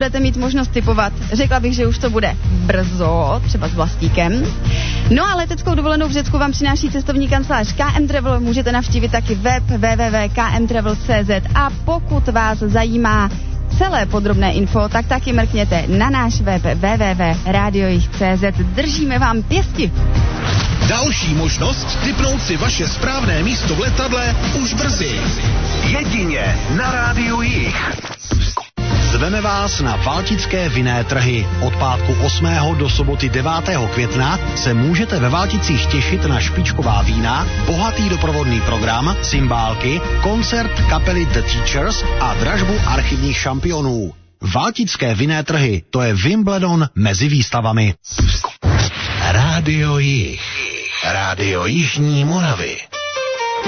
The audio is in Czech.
budete mít možnost tipovat. Řekla bych, že už to bude brzo, třeba s Vlastíkem. No a leteckou dovolenou v Řecku vám přináší cestovní kancelář KM Travel. Můžete navštívit taky web www.kmtravel.cz a pokud vás zajímá celé podrobné info, tak taky mrkněte na náš web www.radiojich.cz. Držíme vám pěsti. Další možnost tipnout si vaše správné místo v letadle už brzy. Jedině na Rádiu Jich. Zveme vás na Valtické vinné trhy. Od pátku 8. do soboty 9. května se můžete ve Valticích těšit na špičková vína, bohatý doprovodný program, cymbálky, koncert kapely The Teachers a dražbu archivních šampionů. Valtické vinné trhy, to je Wimbledon mezi výstavami. Rádio Jich. Rádio Jižní Moravy.